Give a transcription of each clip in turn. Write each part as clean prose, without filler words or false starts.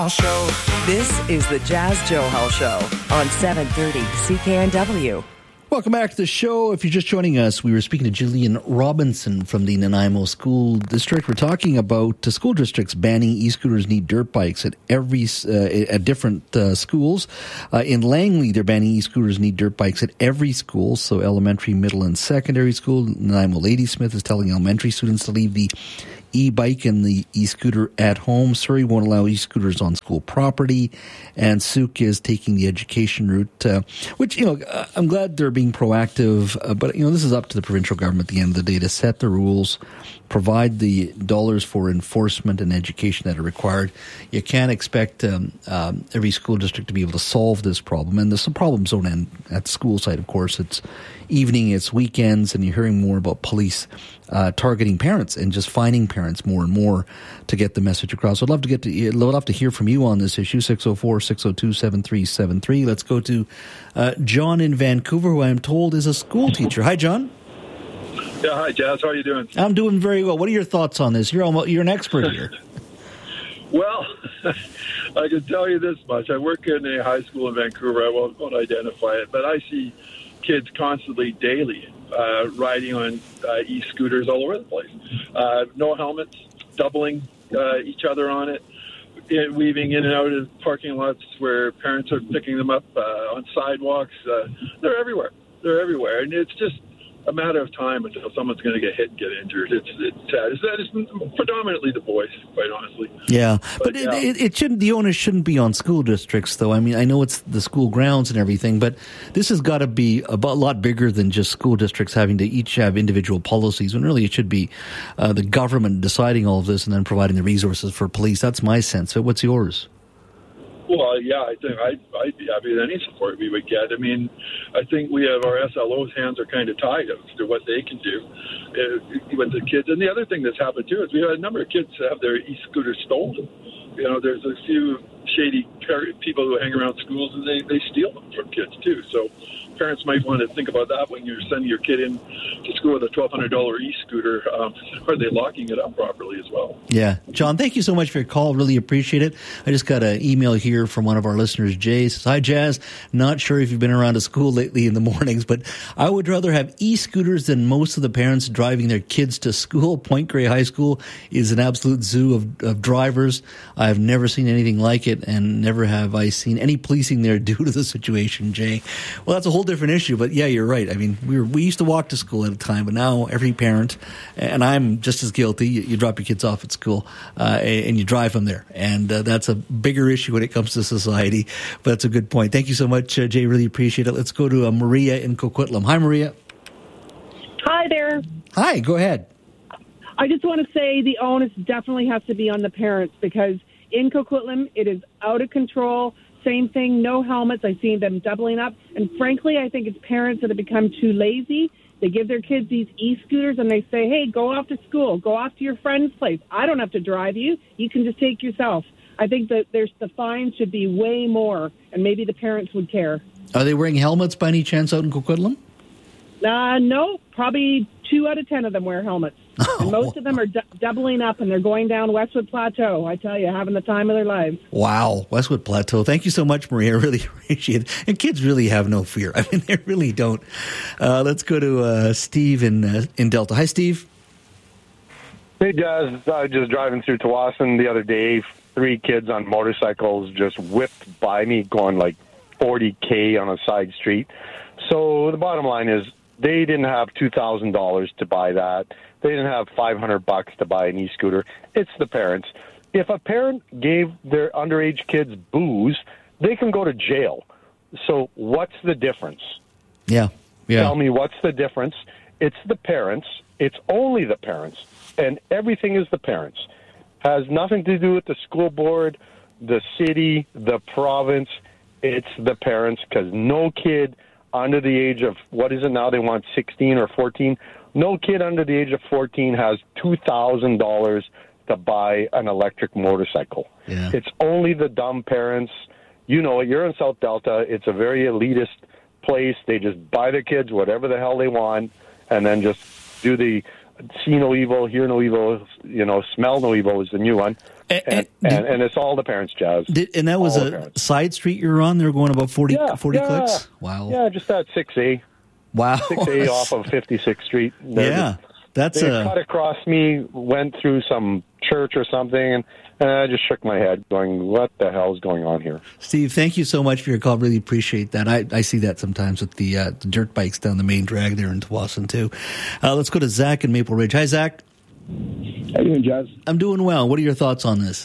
Show. This is the Jazz Johal Show on 730 CKNW. Welcome back to the show. If you're just joining us, we were speaking to Jillian Robinson from the Nanaimo School District. We're talking about school districts banning e-scooters and e-dirt bikes at at different schools. In Langley, they're banning e-scooters and e-dirt bikes at every school, so elementary, middle, and secondary school. Nanaimo Ladysmith is telling elementary students to leave the e-bike and the e-scooter at home. Surrey won't allow e-scooters on school property, and Souk is taking the education route, which, I'm glad they're being proactive, but, this is up to the provincial government at the end of the day to set the rules, provide the dollars for enforcement and education that are required. You can't expect every school district to be able to solve this problem, and the problems don't end at the school site, of course. It's evening, it's weekends, and you're hearing more about police targeting parents and just finding parents more and more to get the message across. So I'd love to hear from you on this issue, 604-602-7373. Let's go to John in Vancouver, who I'm told is a school teacher. Hi, John. Yeah, hi, Jazz. How are you doing? I'm doing very well. What are your thoughts on this? You're an expert here. Well, I can tell you this much. I work in a high school in Vancouver. I won't identify it, but I see kids constantly, daily, riding on e-scooters all over the place. No helmets, doubling each other on it, weaving in and out of parking lots where parents are picking them up on sidewalks. They're everywhere. And it's just a matter of time until someone's going to get hit and get injured. It's sad. It's predominantly the boys, quite honestly. Yeah, but it shouldn't. The onus shouldn't be on school districts, though. I mean, I know it's the school grounds and everything, but this has got to be a lot bigger than just school districts having to each have individual policies. When really it should be the government deciding all of this and then providing the resources for police. That's my sense. So what's yours? Well, yeah, I think I'd be happy with any support we would get. I mean, I think we have our SLO's hands are kind of tied as to what they can do with the kids. And the other thing that's happened, too, is we have a number of kids have their e-scooters stolen. There's a few shady people who hang around schools, and they steal them from kids, too. So parents might want to think about that when you're sending your kid in to school with a $1,200 e-scooter. Are they locking it up properly as well? Yeah. John, thank you so much for your call. Really appreciate it. I just got an email here from one of our listeners, Jay. Says, hi, Jazz. Not sure if you've been around to school lately in the mornings, but I would rather have e-scooters than most of the parents driving their kids to school. Point Grey High School is an absolute zoo of drivers. I've never seen anything like it, and never have I seen any policing there due to the situation, Jay. Well, that's a whole different issue, but yeah, you're right. I mean, we used to walk to school at a time, but now every parent, and I'm just as guilty, you drop your kids off at school and you drive them there, and that's a bigger issue when it comes to society, but that's a good point. Thank you so much, Jay. Really appreciate it. Let's go to Maria in Coquitlam. Hi, Maria. Hi there. Hi, go ahead. I just want to say the onus definitely has to be on the parents, because in Coquitlam, it is out of control. Same thing, no helmets. I've seen them doubling up. And frankly, I think it's parents that have become too lazy. They give their kids these e-scooters and they say, hey, go off to school. Go off to your friend's place. I don't have to drive you. You can just take yourself. I think that the fines should be way more, and maybe the parents would care. Are they wearing helmets by any chance out in Coquitlam? No, probably 2 out of 10 of them wear helmets. And most of them are doubling up, and they're going down Westwood Plateau. I tell you, having the time of their lives. Wow, Westwood Plateau. Thank you so much, Maria. I really appreciate it. And kids really have no fear. I mean, they really don't. Let's go to Steve in Delta. Hi, Steve. Hey, Jazz. I was just driving through Tawasin the other day. 3 kids on motorcycles just whipped by me going like 40K on a side street. So the bottom line is they didn't have $2,000 to buy that. They didn't have $500 to buy an e-scooter. It's the parents. If a parent gave their underage kids booze, they can go to jail. So what's the difference? Yeah. Tell me, what's the difference? It's the parents. It's only the parents. And everything is the parents. Has nothing to do with the school board, the city, the province. It's the parents, because no kid under the age of, what is it now? They want 16 or 14. No kid under the age of 14 has $2,000 to buy an electric motorcycle. Yeah. It's only the dumb parents. You know, you're in South Delta. It's a very elitist place. They just buy their kids whatever the hell they want, and then just do the See No Evil, Hear No Evil, Smell No Evil is the new one. And it's all the parents' jazz. And that was a side street you were on? They were going about 40 clicks? Wow. Yeah, just that 6A. Wow. 6A off of 56th Street. They cut across me, went through some church or something, and I just shook my head going, what the hell is going on here? Steve, thank you so much for your call. Really appreciate that. I see that sometimes with the dirt bikes down the main drag there in Tsawwassen, too. Let's go to Zach in Maple Ridge. Hi, Zach. How you doing, Jazz? I'm doing well. What are your thoughts on this?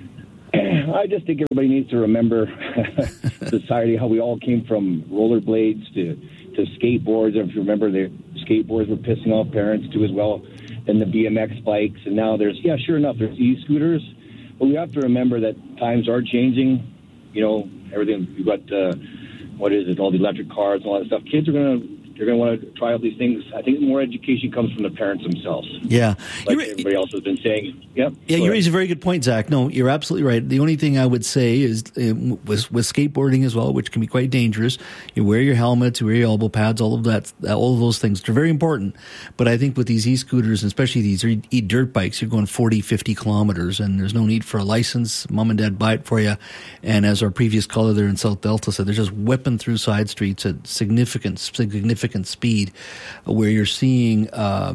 I just think everybody needs to remember society, how we all came from rollerblades to skateboards. If you remember, the skateboards were pissing off parents too as well, and the BMX bikes. And now there's there's e-scooters. But we have to remember that times are changing. Everything, we've got, all the electric cars and all that stuff. Kids are going to want to try out these things. I think more education comes from the parents themselves. Yeah. Like everybody else has been saying. Yep. Yeah, you raise a very good point, Zach. No, you're absolutely right. The only thing I would say is with skateboarding as well, which can be quite dangerous, you wear your helmets, you wear your elbow pads, all of those things. They're very important. But I think with these e-scooters, and especially these e-dirt bikes, you're going 40, 50 kilometers, and there's no need for a license. Mom and dad buy it for you. And as our previous caller there in South Delta said, they're just whipping through side streets at significant speed, where you're seeing,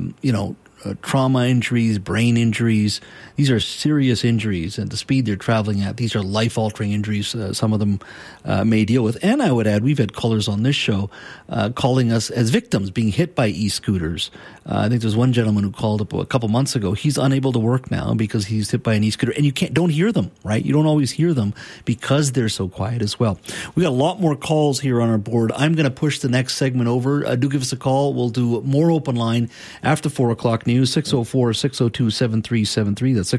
trauma injuries, brain injuries. These are serious injuries, and the speed they're traveling at, these are life-altering injuries some of them may deal with. And I would add, we've had callers on this show calling us as victims, being hit by e-scooters. I think there's one gentleman who called up a couple months ago. He's unable to work now because he's hit by an e-scooter, and you don't hear them, right? You don't always hear them because they're so quiet as well. We got a lot more calls here on our board. I'm going to push the next segment over. Do give us a call. We'll do more open line after 4 o'clock news, 604-602-7373. That's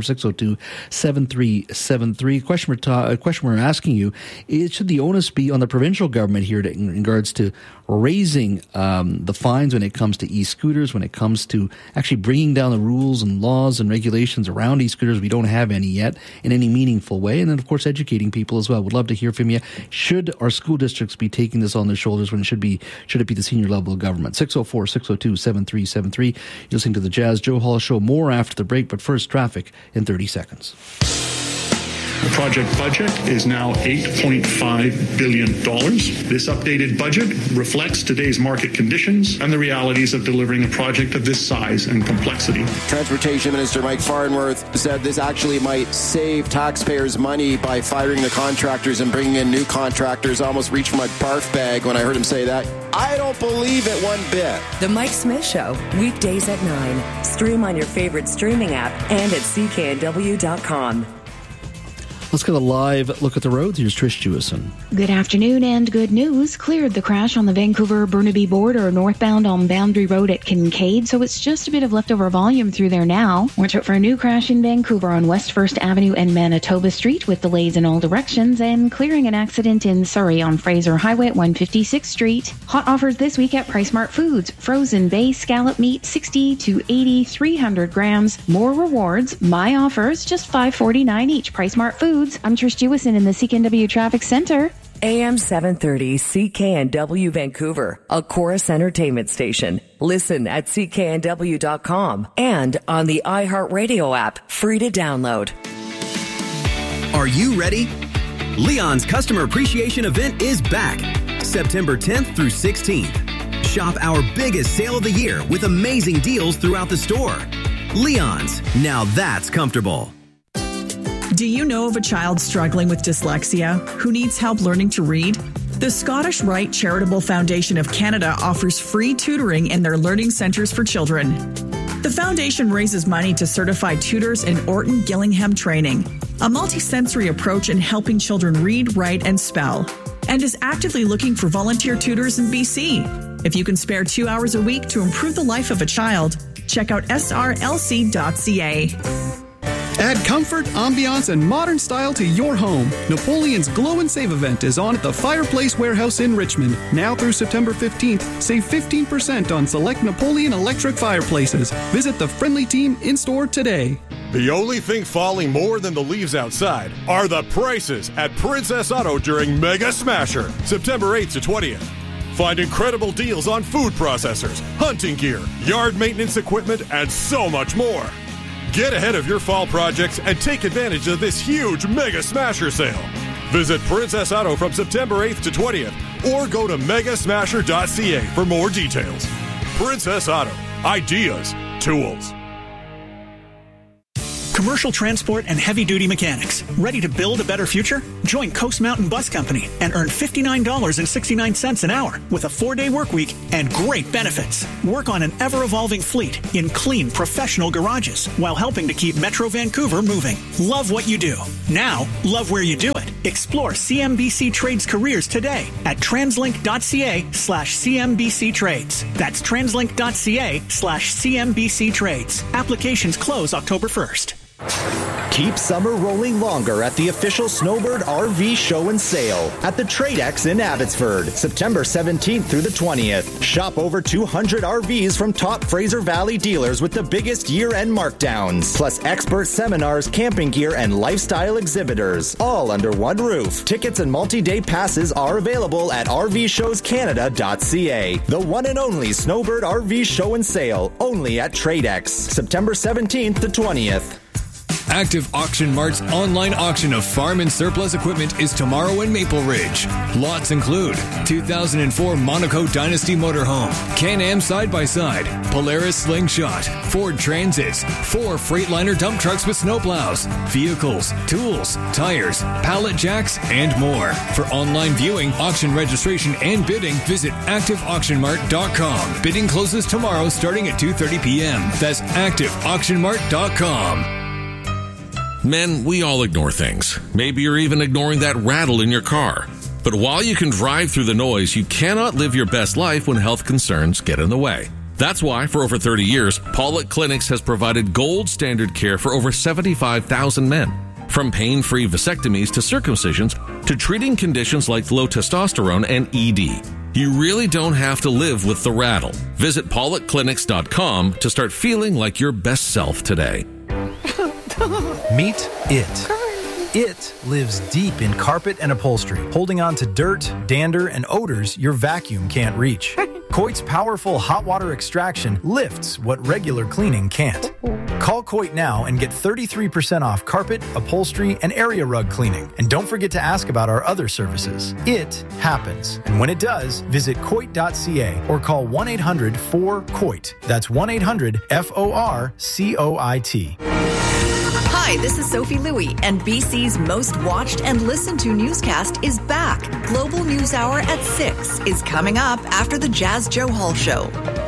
604-602-7373. Question we're asking you is, should the onus be on the provincial government here in regards to raising the fines when it comes to e-scooters, when it comes to actually bringing down the rules and laws and regulations around e-scooters? We don't have any yet in any meaningful way. And then, of course, educating people as well. Would love to hear from you. Should our school districts be taking this on their shoulders when should it be the senior level of government? 604-602-7373. You're listening to the Jazz Joe Hall Show. More after the break, but first, traffic in 30 seconds. The project budget is now $8.5 billion. This updated budget reflects today's market conditions and the realities of delivering a project of this size and complexity. Transportation Minister Mike Farnworth said this actually might save taxpayers money by firing the contractors and bringing in new contractors. I almost reached for my barf bag when I heard him say that. I don't believe it one bit. The Mike Smith Show, weekdays at 9. Stream on your favorite streaming app and at cknw.com. Let's get a live look at the roads. Here's Trish Jewison. Good afternoon and good news. Cleared the crash on the Vancouver-Burnaby border northbound on Boundary Road at Kincaid, so it's just a bit of leftover volume through there now. Watch out for a new crash in Vancouver on West 1st Avenue and Manitoba Street with delays in all directions, and clearing an accident in Surrey on Fraser Highway at 156th Street. Hot offers this week at PriceSmart Foods. Frozen bay scallop meat 60 to 80, 300 grams. More rewards. My offers, just $5.49 each. PriceSmart Foods. I'm Trish Jewison in the CKNW Traffic Center. AM 730 CKNW Vancouver, a Chorus Entertainment station. Listen at cknw.com and on the iHeartRadio app, free to download. Are you ready? Leon's Customer Appreciation Event is back, September 10th through 16th. Shop our biggest sale of the year with amazing deals throughout the store. Leon's, now that's comfortable. Do you know of a child struggling with dyslexia who needs help learning to read? The Scottish Rite Charitable Foundation of Canada offers free tutoring in their learning centres for children. The foundation raises money to certify tutors in Orton Gillingham training, a multisensory approach in helping children read, write, and spell, and is actively looking for volunteer tutors in BC. If you can spare 2 hours a week to improve the life of a child, check out srlc.ca. Add comfort, ambiance, and modern style to your home. Napoleon's Glow and Save event is on at the Fireplace Warehouse in Richmond. Now through September 15th, save 15% on select Napoleon electric fireplaces. Visit the friendly team in-store today. The only thing falling more than the leaves outside are the prices at Princess Auto during Mega Smasher, September 8th to 20th. Find incredible deals on food processors, hunting gear, yard maintenance equipment, and so much more. Get ahead of your fall projects and take advantage of this huge Mega Smasher sale. Visit Princess Auto from September 8th to 20th or go to megasmasher.ca for more details. Princess Auto. Ideas. Tools. Commercial transport and heavy-duty mechanics. Ready to build a better future? Join Coast Mountain Bus Company and earn $59.69 an hour with a 4-day work week and great benefits. Work on an ever-evolving fleet in clean, professional garages while helping to keep Metro Vancouver moving. Love what you do. Now, love where you do it. Explore CMBC Trades careers today at translink.ca/CMBC Trades. That's translink.ca/CMBC Trades. Applications close October 1st. Keep summer rolling longer at the official Snowbird RV Show and Sale at the Tradex in Abbotsford, September 17th through the 20th. Shop over 200 RVs from top Fraser Valley dealers with the biggest year-end markdowns, plus expert seminars, camping gear, and lifestyle exhibitors, all under one roof. Tickets and multi-day passes are available at rvshowscanada.ca. The one and only Snowbird RV Show and Sale, only at Tradex, September 17th to 20th. Active Auction Mart's online auction of farm and surplus equipment is tomorrow in Maple Ridge. Lots include 2004 Monaco Dynasty motorhome, Can-Am side-by-side, Polaris Slingshot, Ford Transits, 4 Freightliner dump trucks with snowplows, vehicles, tools, tires, pallet jacks, and more. For online viewing, auction registration, and bidding, visit ActiveAuctionMart.com. Bidding closes tomorrow starting at 2:30 p.m. That's ActiveAuctionMart.com. Men, we all ignore things. Maybe you're even ignoring that rattle in your car. But while you can drive through the noise, you cannot live your best life when health concerns get in the way. That's why, for over 30 years, Pollock Clinics has provided gold standard care for over 75,000 men. From pain-free vasectomies to circumcisions to treating conditions like low testosterone and ED. You really don't have to live with the rattle. Visit PollockClinics.com to start feeling like your best self today. Meet it. It lives deep in carpet and upholstery, holding on to dirt, dander, and odors your vacuum can't reach. Coit's powerful hot water extraction lifts what regular cleaning can't. Call Coit now and get 33% off carpet, upholstery, and area rug cleaning. And don't forget to ask about our other services. It happens. And when it does, visit Coit.ca or call 1-800-4COIT. That's 1-800-FORCOIT. Hi, this is Sophie Louie, and BC's most watched and listened to newscast is back. Global News Hour at 6 is coming up after the Jazz Joe Hall Show.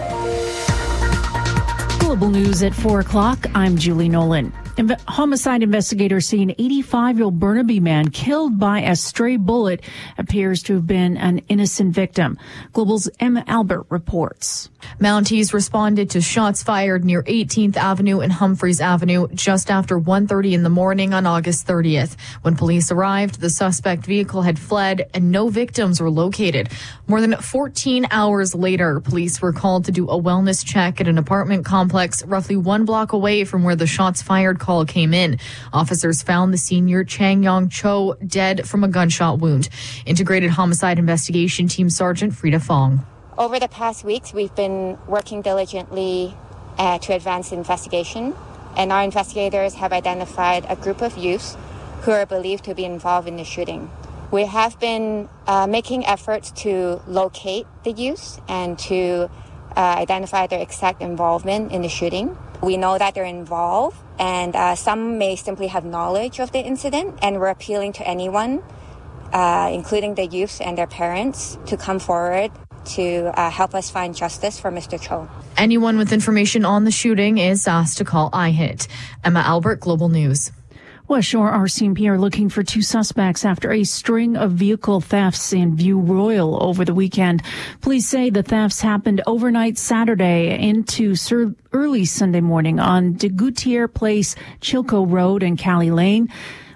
Global News at 4 o'clock. I'm Julie Nolan. Homicide investigators say an 85-year-old Burnaby man killed by a stray bullet appears to have been an innocent victim. Global's Emma Albert reports. Mounties responded to shots fired near 18th Avenue and Humphreys Avenue just after 1:30 in the morning on August 30th. When police arrived, the suspect vehicle had fled and no victims were located. More than 14 hours later, police were called to do a wellness check at an apartment complex roughly 1 block away from where the shots fired call came in. Officers found the senior Chang Yong Cho dead from a gunshot wound. Integrated Homicide Investigation Team Sergeant Frida Fong. Over the past weeks, we've been working diligently to advance the investigation, and our investigators have identified a group of youths who are believed to be involved in the shooting. We have been making efforts to locate the youths and to identify their exact involvement in the shooting. We know that they're involved, and some may simply have knowledge of the incident, and we're appealing to anyone, including the youths and their parents, to come forward to help us find justice for Mr. Cho. Anyone with information on the shooting is asked to call IHIT. Emma Albert, Global News. West Shore RCMP are looking for 2 suspects after a string of vehicle thefts in View Royal over the weekend. Police say the thefts happened overnight Saturday into early Sunday morning on de Gouttiere Place, Chilco Road, and Cali Lane.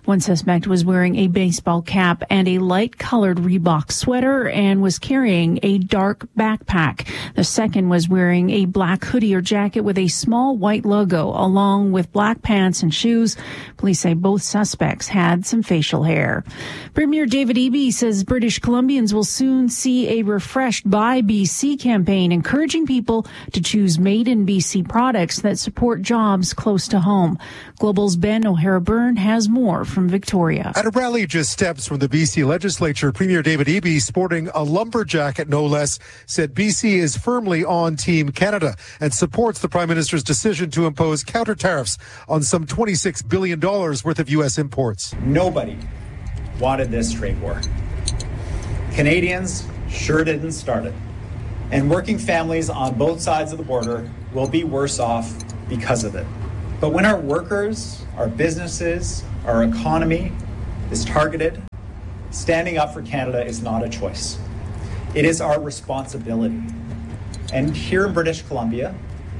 One suspect was wearing a baseball cap and a light-colored Reebok sweater and was carrying a dark backpack. The second was wearing a black hoodie or jacket with a small white logo, along with black pants and shoes. Police say both suspects had some facial hair. Premier David Eby says British Columbians will soon see a refreshed Buy BC campaign, encouraging people to choose made in BC products that support jobs close to home. Global's Ben O'Hara-Byrne has more from Victoria. At a rally just steps from the BC legislature, Premier David Eby, sporting a lumberjacket no less, said BC is firmly on Team Canada and supports the Prime Minister's decision to impose counter tariffs on some $26 billion worth of U.S. imports. Nobody wanted this trade war. Canadians sure didn't start it. And working families on both sides of the border will be worse off because of it. But when our workers, our businesses, our economy is targeted, standing up for Canada is not a choice. It is our responsibility. And here in British Columbia,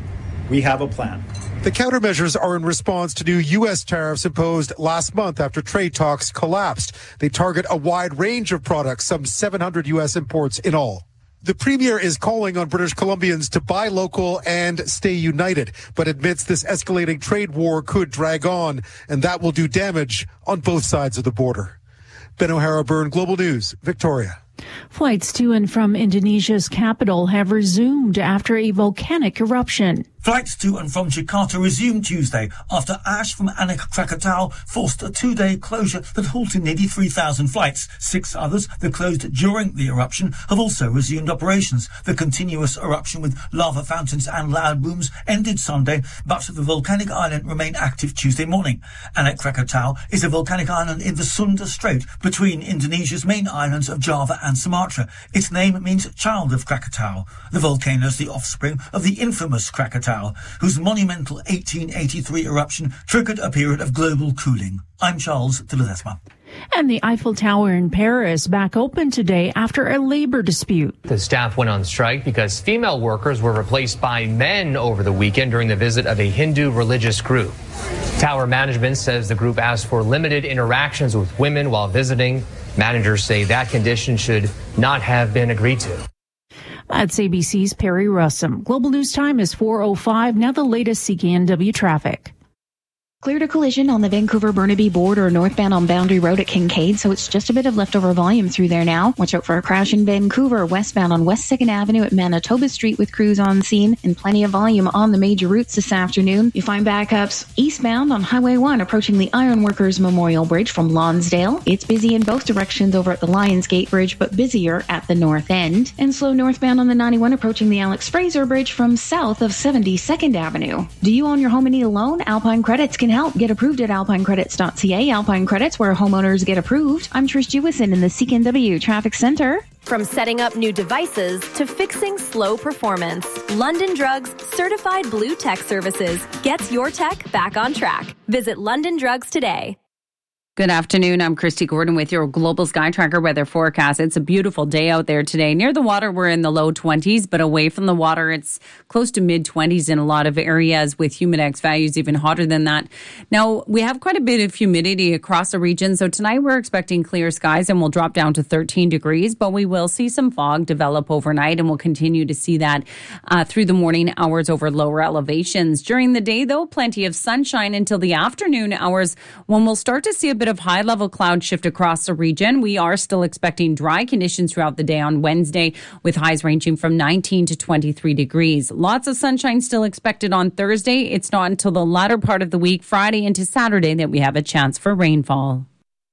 we have a plan. The countermeasures are in response to new U.S. tariffs imposed last month after trade talks collapsed. They target a wide range of products, some 700 U.S. imports in all. The Premier is calling on British Columbians to buy local and stay united, but admits this escalating trade war could drag on, and that will do damage on both sides of the border. Ben O'Hara-Byrne, Global News, Victoria. Flights to and from Indonesia's capital have resumed after a volcanic eruption. Flights to and from Jakarta resumed Tuesday after ash from Anak Krakatau forced a 2-day closure that halted nearly 3,000 flights. 6 others that closed during the eruption have also resumed operations. The continuous eruption with lava fountains and loud booms ended Sunday, but the volcanic island remained active Tuesday morning. Anak Krakatau is a volcanic island in the Sunda Strait between Indonesia's main islands of Java and Sumatra. Its name means child of Krakatau. The volcano is the offspring of the infamous Krakatau, whose monumental 1883 eruption triggered a period of global cooling. I'm Charles de Ledesma. And the Eiffel Tower in Paris back open today after a labor dispute. The staff went on strike because female workers were replaced by men over the weekend during the visit of a Hindu religious group. Tower management says the group asked for limited interactions with women while visiting. Managers say that condition should not have been agreed to. That's ABC's Perry Russum. Global News Time is 4:05. Now the latest CKNW traffic. Cleared a collision on the Vancouver-Burnaby border northbound on Boundary Road at Kincaid, so it's just a bit of leftover volume through there now. Watch out for a crash in Vancouver, westbound on West 2nd Avenue at Manitoba Street with crews on scene, and plenty of volume on the major routes this afternoon. You find backups eastbound on Highway 1 approaching the Ironworkers Memorial Bridge from Lonsdale. It's busy in both directions over at the Lions Gate Bridge, but busier at the north end. And slow northbound on the 91 approaching the Alex Fraser Bridge from south of 72nd Avenue. Do you own your home and need a loan? Alpine Credits can help. Get approved at alpinecredits.ca. Alpine Credits, where homeowners get approved. I'm Trish Jewison in the CKNW Traffic Center. From setting up new devices to fixing slow performance, London Drugs Certified Blue Tech Services gets your tech back on track. Visit London Drugs today. Good afternoon. I'm Christy Gordon with your Global Sky Tracker weather forecast. It's a beautiful day out there today. Near the water, we're in the low 20s, but away from the water, it's close to mid-20s in a lot of areas with Humidex values even hotter than that. Now, we have quite a bit of humidity across the region, so tonight we're expecting clear skies and we'll drop down to 13 degrees, but we will see some fog develop overnight and we'll continue to see that through the morning hours over lower elevations. During the day, though, plenty of sunshine until the afternoon hours when we'll start to see a bit of high-level cloud shift across the region. We are still expecting dry conditions throughout the day on Wednesday, with highs ranging from 19 to 23 degrees. Lots of sunshine still expected on Thursday. It's not until the latter part of the week, Friday into Saturday, that we have a chance for rainfall.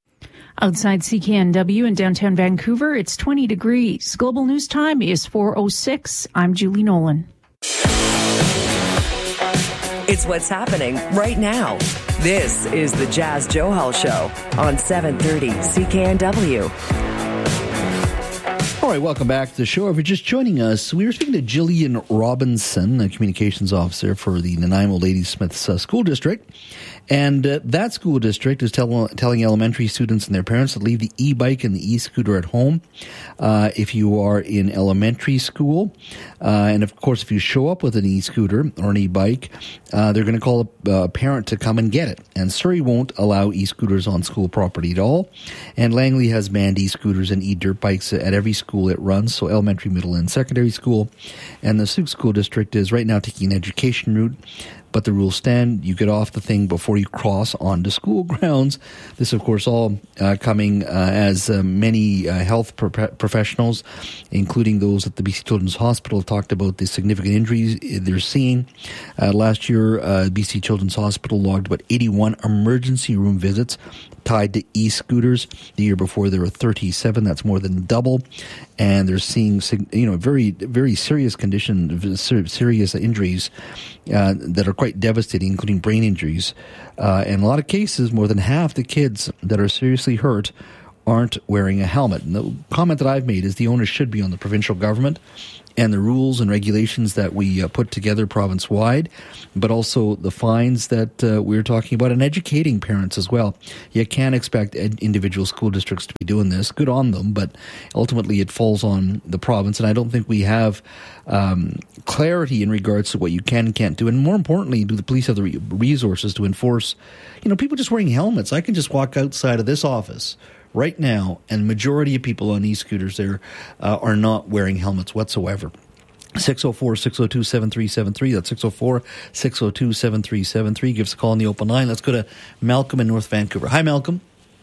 Outside CKNW in downtown Vancouver, it's 20 degrees. Global News Time is 4:06. I'm Julie Nolan. It's what's happening right now. This is the Jazz Johal Show on 730 CKNW. All right, welcome back to the show. If you're just joining us, we were speaking to Jillian Robinson, a communications officer for the Nanaimo Ladysmith School District. And that school district is telling elementary students and their parents to leave the e-bike and the e-scooter at home if you are in elementary school. And, of course, if you show up with an e-scooter or an e-bike, they're going to call a parent to come and get it. And Surrey won't allow e-scooters on school property at all. And Langley has banned e-scooters and e-dirt bikes at every school it runs, so elementary, middle, and secondary school. And the Sioux School District is right now taking an education route. But the rules stand. You get off the thing before you cross onto school grounds. This, of course, all coming as many health professionals, including those at the BC Children's Hospital, talked about the significant injuries they're seeing. Last year, BC Children's Hospital logged about 81 emergency room visits tied to e-scooters. The year before, there were 37. That's more than double. And they're seeing, very, very serious conditions, serious injuries that are quite devastating, including brain injuries. In a lot of cases, more than half the kids that are seriously hurt aren't wearing a helmet. And the comment that I've made is the onus should be on the provincial government and the rules and regulations that we put together province-wide, but also the fines that we're talking about, and educating parents as well. You can't expect individual school districts to be doing this. Good on them, but ultimately it falls on the province, and I don't think we have clarity in regards to what you can and can't do. And more importantly, do the police have the resources to enforce, people just wearing helmets? I can just walk outside of this office right now, and the majority of people on e-scooters there are not wearing helmets whatsoever. 604-602-7373. That's 604-602-7373. Give us a call on the open line. Let's go to Malcolm in North Vancouver. Hi, Malcolm.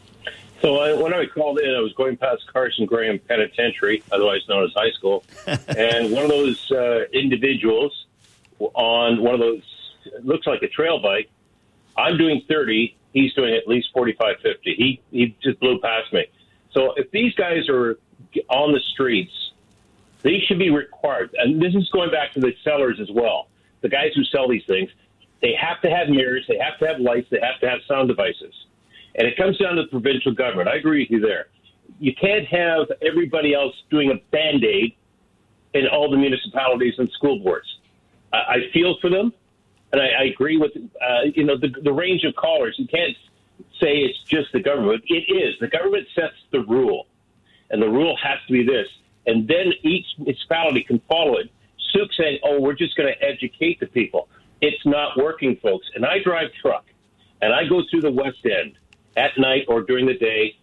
So when I called in, I was going past Carson Graham Penitentiary, otherwise known as high school, and one of those individuals on one of those, looks like a trail bike, I'm doing 30, he's doing at least 45, 50. He just blew past me. So if these guys are on the streets, they should be required. And this is going back to the sellers as well. The guys who sell these things, they have to have mirrors, they have to have lights, they have to have sound devices. And it comes down to the provincial government. I agree with you there. You can't have everybody else doing a Band-Aid in all the municipalities and school boards. I feel for them. And I agree with, the range of callers. You can't say it's just the government. It is. The government sets the rule, and the rule has to be this. And then each municipality can follow it. Souk saying, we're just going to educate the people. It's not working, folks. And I drive truck, and I go through the West End at night or during the day,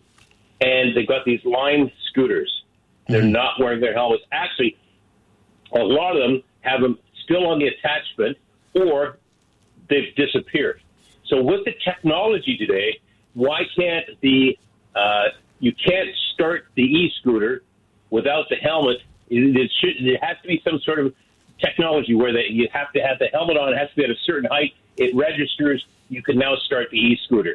and they've got these Lime scooters. They're not wearing their helmets. Actually, a lot of them have them still on the attachment, or they've disappeared. So with the technology today, why can't you can't start the e-scooter without the helmet? There has to be some sort of technology where you have to have the helmet on. It has to be at a certain height. It registers. You can now start the e-scooter.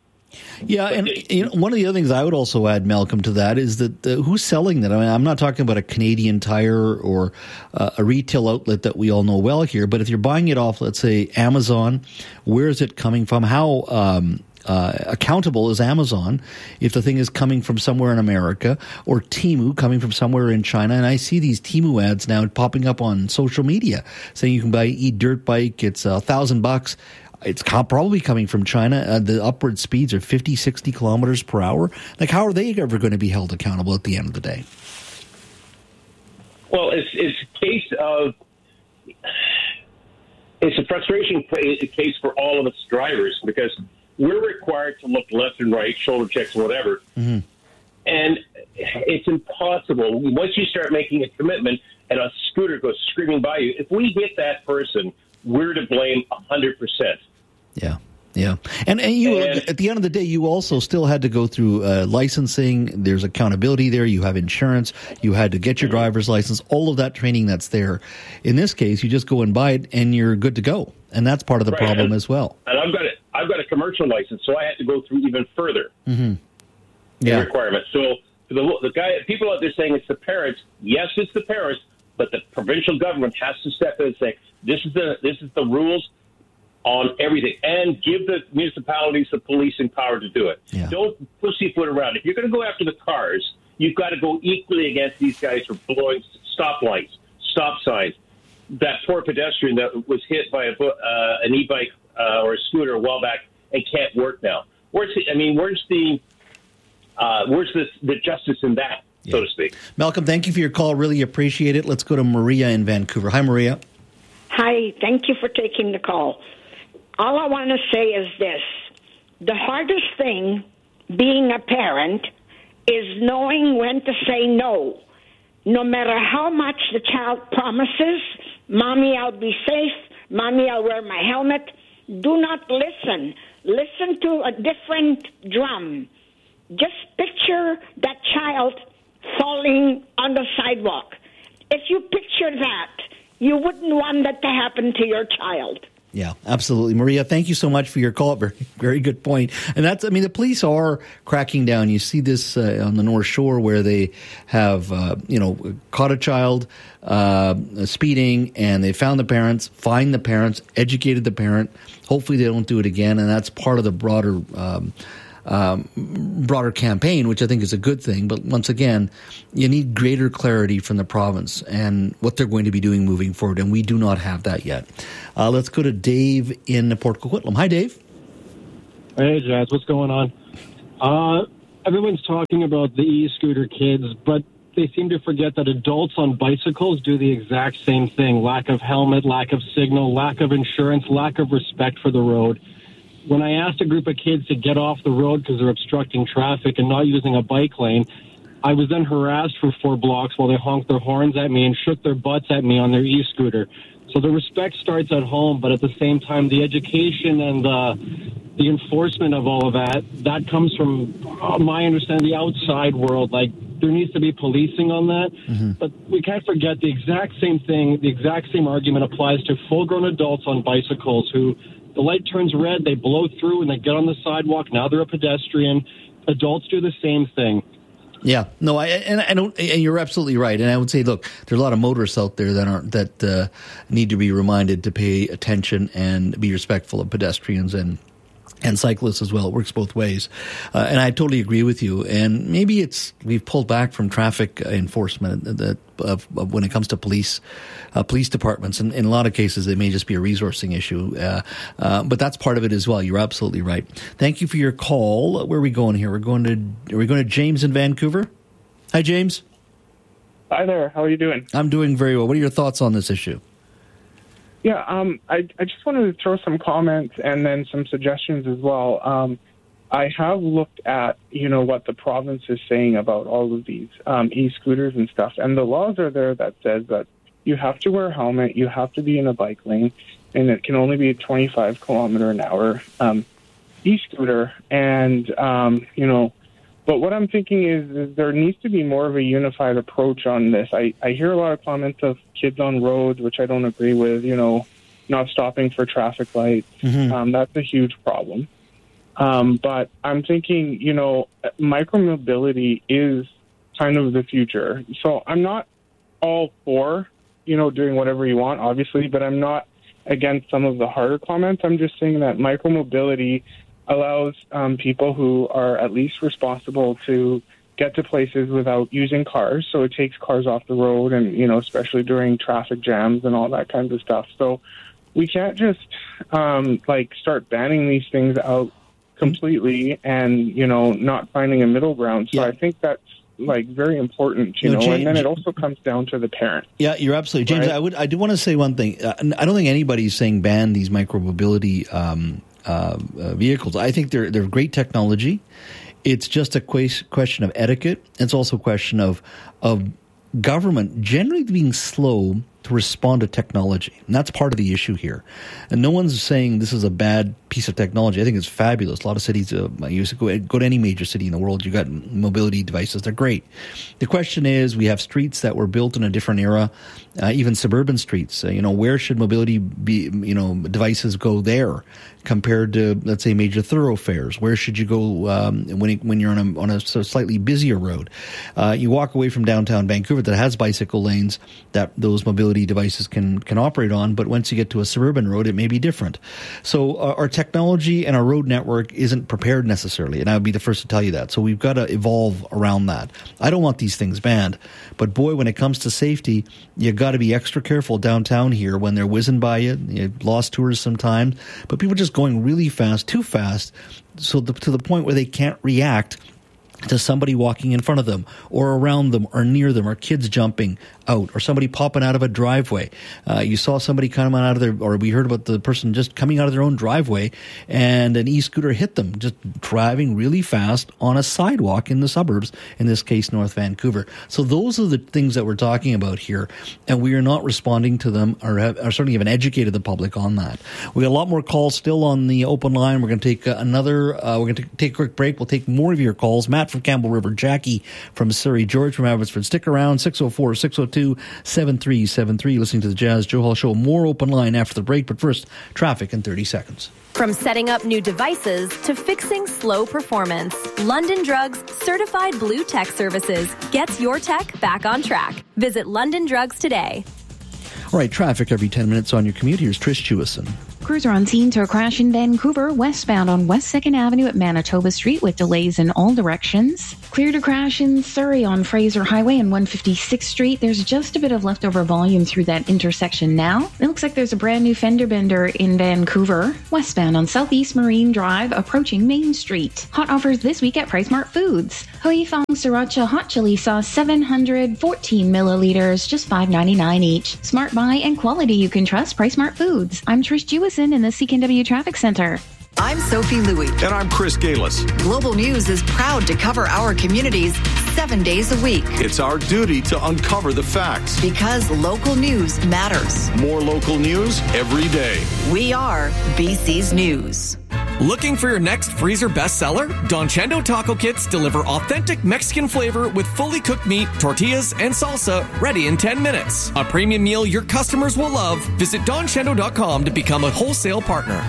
Yeah, and one of the other things I would also add, Malcolm, to that is that who's selling that? I mean, I'm not talking about a Canadian Tire or a retail outlet that we all know well here, but if you're buying it off, let's say, Amazon, where is it coming from? How accountable is Amazon if the thing is coming from somewhere in America, or Temu coming from somewhere in China? And I see these Temu ads now popping up on social media saying you can buy an e-dirt bike, it's $1,000. It's probably coming from China. The upward speeds are 50, 60 kilometers per hour. Like, how are they ever going to be held accountable at the end of the day? Well, it's a case of, it's a frustration case for all of us drivers, because we're required to look left and right, shoulder checks and whatever. Mm-hmm. And it's impossible. Once you start making a commitment and a scooter goes screaming by you, if we hit that person, we're to blame 100%. Yeah. And you, at the end of the day, you also still had to go through licensing. There's accountability there. You have insurance. You had to get your driver's license, all of that training that's there. In this case, you just go and buy it and you're good to go. And that's part of the problem as well. And I've got a commercial license, so I had to go through even further requirements. So the people out there saying it's the parents, yes, it's the parents, but the provincial government has to step in and say, this is the rules on everything, and give the municipalities the policing power to do it. Yeah. Don't pussyfoot around. If you're going to go after the cars, you've got to go equally against these guys for blowing stop lights, stop signs. That poor pedestrian that was hit by an e-bike or a scooter a while back and can't work now. Where's the justice in that, so to speak? Malcolm, thank you for your call. Really appreciate it. Let's go to Maria in Vancouver. Hi, Maria. Hi, thank you for taking the call. All I want to say is this. The hardest thing being a parent is knowing when to say no. No matter how much the child promises, Mommy, I'll be safe, Mommy, I'll wear my helmet, do not listen. Listen to a different drum. Just picture that child falling on the sidewalk. If you picture that, you wouldn't want that to happen to your child. Yeah, absolutely. Maria, thank you so much for your call. Very, very good point. And the police are cracking down. You see this on the North Shore where they have, caught a child speeding, and they found the parents, fined the parents, educated the parent. Hopefully they don't do it again. And that's part of the broader campaign, which I think is a good thing. But once again, you need greater clarity from the province and what they're going to be doing moving forward. And we do not have that yet. Let's go to Dave in Port Coquitlam. Hi, Dave. Hey, Jazz. What's going on? Everyone's talking about the e-scooter kids, but they seem to forget that adults on bicycles do the exact same thing. Lack of helmet, lack of signal, lack of insurance, lack of respect for the road. When I asked a group of kids to get off the road because they're obstructing traffic and not using a bike lane, I was then harassed for 4 blocks while they honked their horns at me and shook their butts at me on their e-scooter. So the respect starts at home, but at the same time, the education and the enforcement of all of that comes from my understanding, the outside world. Like, there needs to be policing on that. Mm-hmm. But we can't forget the exact same thing, the exact same argument applies to full-grown adults on bicycles who the light turns red, they blow through, and they get on the sidewalk. Now they're a pedestrian. Adults do the same thing. Yeah, no, and you're absolutely right. And I would say, look, there's a lot of motorists out there that need to be reminded to pay attention and be respectful of pedestrians and cyclists as well. It works both ways. And I totally agree with you. And maybe we've pulled back from traffic enforcement when it comes to police departments. And in a lot of cases, it may just be a resourcing issue. But that's part of it as well. You're absolutely right. Thank you for your call. Where are we going here? Are we going to James in Vancouver? Hi, James. Hi there. How are you doing? I'm doing very well. What are your thoughts on this issue? Yeah, I just wanted to throw some comments and then some suggestions as well. I have looked at, what the province is saying about all of these e-scooters and stuff, and the laws are there that says that you have to wear a helmet, you have to be in a bike lane, and it can only be a 25 kilometer an hour e-scooter. And, but what I'm thinking is there needs to be more of a unified approach on this. I hear a lot of comments of kids on roads, which I don't agree with, not stopping for traffic lights. Mm-hmm. That's a huge problem. But I'm thinking, micromobility is kind of the future. So I'm not all for, doing whatever you want, obviously, but I'm not against some of the harder comments. I'm just saying that micromobility allows people who are at least responsible to get to places without using cars. So it takes cars off the road and, especially during traffic jams and all that kinds of stuff. So we can't just, start banning these things out completely and, not finding a middle ground. So I think that's, very important, James, and then it also comes down to the parent. Yeah, you're absolutely, James. Right? I do want to say one thing. I don't think anybody's saying ban these micromobility vehicles. I think they're great technology. It's just a question of etiquette. It's also a question of government generally being slow to respond to technology. And that's part of the issue here. And no one's saying this is a bad piece of technology. I think it's fabulous. A lot of cities, you go to any major city in the world, you got mobility devices. They're great. The question is, we have streets that were built in a different era, even suburban streets. Where should mobility be, devices go there compared to, let's say, major thoroughfares? Where should you go when you're on a slightly busier road? You walk away from downtown Vancouver that has bicycle lanes that those mobility devices can operate on, but once you get to a suburban road, it may be different. So our technology and our road network isn't prepared necessarily, and I would be the first to tell you that. So we've got to evolve around that. I don't want these things banned, but boy, when it comes to safety, you got to be extra careful downtown here when they're whizzing by you. You've lost tourists sometimes, but people just going really fast, too fast, so to the point where they can't react to somebody walking in front of them or around them or near them, or kids jumping out, or somebody popping out of a driveway. You saw somebody coming out of their, or we heard about the person just coming out of their own driveway and an e-scooter hit them, just driving really fast on a sidewalk in the suburbs, in this case, North Vancouver. So those are the things that we're talking about here, and we are not responding to them or certainly haven't educated the public on that. We got a lot more calls still on the open line. We're going to take we're going to take a quick break. We'll take more of your calls. Matt from Campbell River, Jackie from Surrey, George from Abbotsford. Stick around, 604-602-7373. Listening to the Jazz Joe Hall Show. More open line after the break, but first, traffic in 30 seconds. From setting up new devices to fixing slow performance, London Drugs certified blue tech services gets your tech back on track. Visit London Drugs today. All right, traffic every 10 minutes on your commute. Here's Trish Jewison. Crews are on scene to a crash in Vancouver, westbound on West 2nd Avenue at Manitoba Street with delays in all directions. Clear to crash in Surrey on Fraser Highway and 156th Street. There's just a bit of leftover volume through that intersection now. It looks like there's a brand new fender bender in Vancouver, westbound on Southeast Marine Drive, approaching Main Street. Hot offers this week at PriceSmart Foods. Hoi Fong Sriracha Hot Chili Sauce, 714 milliliters, just $5.99 each. Smart buy and quality you can trust. PriceSmart Foods. I'm Trish Jewison in the CKNW Traffic Center. I'm Sophie Louie. And I'm Chris Galis. Global News is proud to cover our communities 7 days a week. It's our duty to uncover the facts. Because local news matters. More local news every day. We are BC's News. Looking for your next freezer bestseller? Don Chendo Taco Kits deliver authentic Mexican flavor with fully cooked meat, tortillas, and salsa ready in 10 minutes. A premium meal your customers will love. Visit donchendo.com to become a wholesale partner.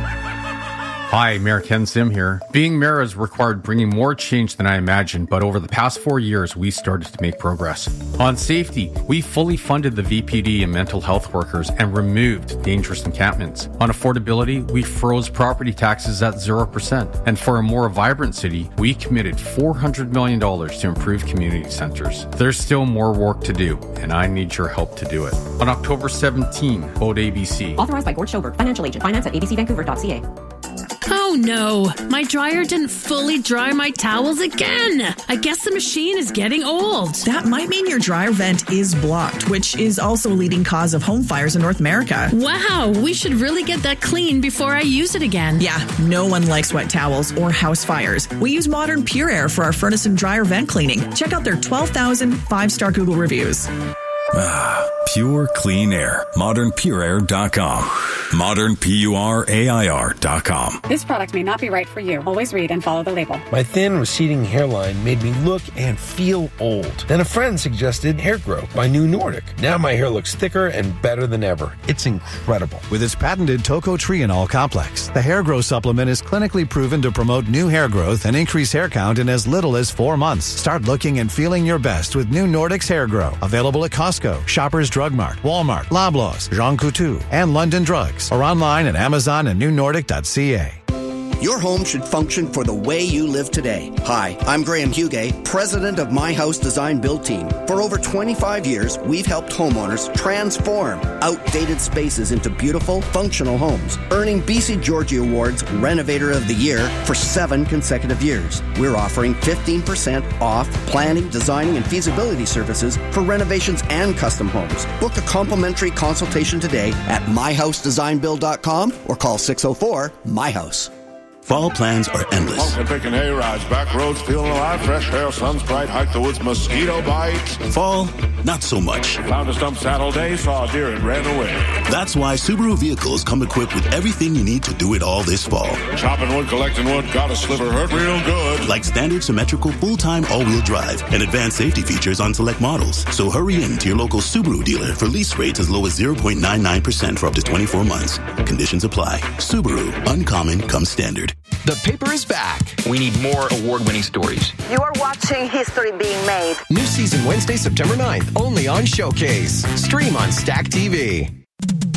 Hi, Mayor Ken Sim here. Being mayor has required bringing more change than I imagined, but over the past 4 years, we started to make progress. On safety, we fully funded the VPD and mental health workers and removed dangerous encampments. On affordability, we froze property taxes at 0%. And for a more vibrant city, we committed $400 million to improve community centers. There's still more work to do, and I need your help to do it. On October 17, vote ABC. Authorized by Gord Schoberg, financial agent, finance at abcvancouver.ca. Oh no, my dryer didn't fully dry my towels again. I guess the machine is getting old. That might mean your dryer vent is blocked, which is also a leading cause of home fires in North America. Wow, we should really get that clean before I use it again. Yeah, no one likes wet towels or house fires. We use Modern Pure Air for our furnace and dryer vent cleaning. Check out their 12,000 5-star Google reviews. Pure clean air. ModernPureAir.com. ModernPureAir.com. This product may not be right for you. Always read and follow the label. My thin, receding hairline made me look and feel old. Then a friend suggested Hair Grow by New Nordic. Now my hair looks thicker and better than ever. It's incredible. With its patented tocotrienol complex, the Hair Grow supplement is clinically proven to promote new hair growth and increase hair count in as little as 4 months. Start looking and feeling your best with New Nordic's Hair Grow. Available at Costco, Shoppers Drug Mart, Walmart, Loblaws, Jean Coutu, and London Drugs. Or online at Amazon and newnordic.ca. Your home should function for the way you live today. Hi, I'm Graham Hugay, president of My House Design Build Team. For over 25 years, we've helped homeowners transform outdated spaces into beautiful, functional homes, earning BC Georgie Awards Renovator of the Year for 7 consecutive years. We're offering 15% off planning, designing, and feasibility services for renovations and custom homes. Book a complimentary consultation today at myhousedesignbuild.com or call 604-MY-HOUSE. Fall plans are endless. Pumpkin picking hay rides, back roads, feeling alive, fresh air, sun's bright, hike the woods, mosquito bites. Fall not so much. Found a stump saddle day, saw a deer and ran away. That's why Subaru vehicles come equipped with everything you need to do it all this fall. Chopping wood, collecting wood, got a sliver, hurt real good. Like standard symmetrical full-time all-wheel drive and advanced safety features on select models. So hurry in to your local Subaru dealer for lease rates as low as 0.99% for up to 24 months. Conditions apply. Subaru. Uncommon comes standard. The paper is back. We need more award-winning stories. You are watching history being made. New season Wednesday, September 9th, only on Showcase. Stream on Stack TV.